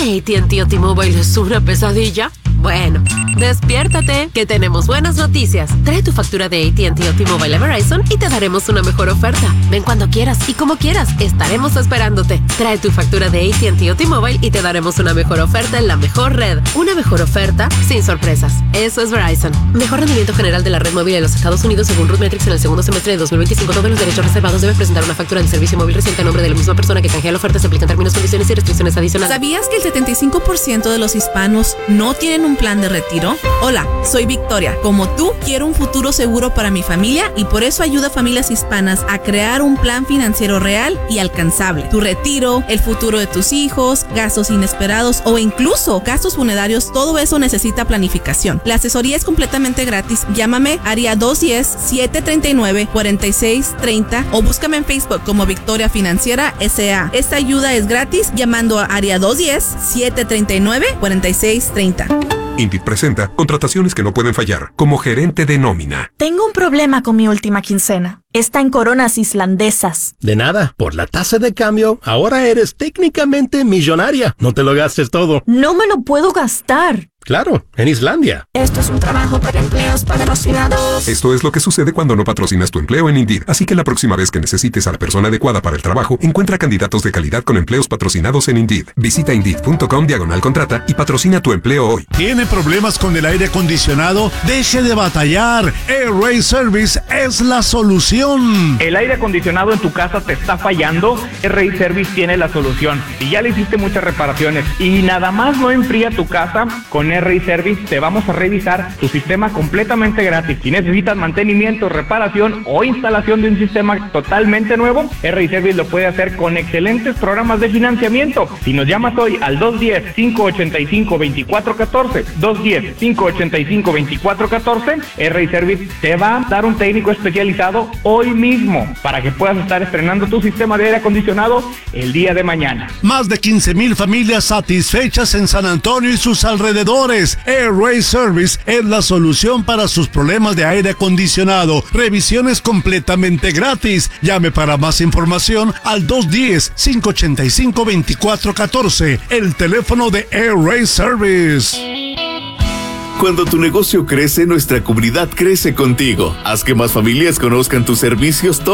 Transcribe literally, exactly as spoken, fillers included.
de A T and T o T-Mobile es una pesadilla? Bueno, despiértate, que tenemos buenas noticias. Trae tu factura de A T and T o T-Mobile a Verizon y te daremos una mejor oferta. Ven cuando quieras y como quieras, estaremos esperándote. Trae tu factura de A T and T o T-Mobile y te daremos una mejor oferta en la mejor red. Una mejor oferta sin sorpresas. Eso es Verizon. Mejor rendimiento general de la red móvil en los Estados Unidos según RootMetrics en el segundo semestre de dos mil veinticinco. Todos los derechos reservados. Debe presentar una factura de servicio móvil reciente a nombre de la misma persona que canjea la oferta. Se aplican términos, condiciones y restricciones adicionales. ¿Sabías que el setenta y cinco por ciento de los hispanos no tienen un plan de retiro? Hola, soy Victoria. Como tú, quiero un futuro seguro para mi familia y por eso ayudo a familias hispanas a crear un plan financiero real y alcanzable. Tu retiro, el futuro de tus hijos, gastos inesperados o incluso gastos funerarios, todo eso necesita planificación. La asesoría es completamente gratis. Llámame área dos uno cero, siete tres nueve, cuatro seis tres cero o búscame en Facebook como Victoria Financiera S A. Esta ayuda es gratis llamando a área dos uno cero, siete tres nueve, cuatro seis tres cero. Indeed presenta contrataciones que no pueden fallar, como gerente de nómina. Tengo un problema con mi última quincena. Está en coronas islandesas. De nada, por la tasa de cambio, ahora eres técnicamente millonaria. No te lo gastes todo. No me lo puedo gastar. Claro, en Islandia. Esto es un trabajo para empleos patrocinados. Esto es lo que sucede cuando no patrocinas tu empleo en Indeed. Así que la próxima vez que necesites a la persona adecuada para el trabajo, encuentra candidatos de calidad con empleos patrocinados en Indeed. Visita Indeed.com diagonal contrata y patrocina tu empleo hoy. ¿Tiene problemas con el aire acondicionado? Deje de batallar. AirRay Service es la solución. ¿El aire acondicionado en tu casa te está fallando? AirRay Service tiene la solución. Si ya le hiciste muchas reparaciones y nada más no enfría tu casa, con AirRay Service te vamos a revisar tu sistema completamente gratis. Si necesitas mantenimiento, reparación o instalación de un sistema totalmente nuevo, AirRay Service lo puede hacer con excelentes programas de financiamiento. Si nos llamas hoy al dos uno cero, cinco ocho cinco, dos cuatro uno cuatro, dos uno cero, cinco ocho cinco, dos cuatro uno cuatro, AirRay Service te va a dar un técnico especializado hoy mismo para que puedas estar estrenando tu sistema de aire acondicionado el día de mañana. Más de quince mil familias satisfechas en San Antonio y sus alrededores. AirRay Service es la solución para sus problemas de aire acondicionado. Revisiones completamente gratis. Llame para más información al dos uno cero, cinco ocho cinco, dos cuatro uno cuatro, el teléfono de AirRay Service. Cuando tu negocio crece, nuestra comunidad crece contigo. Haz que más familias conozcan tus servicios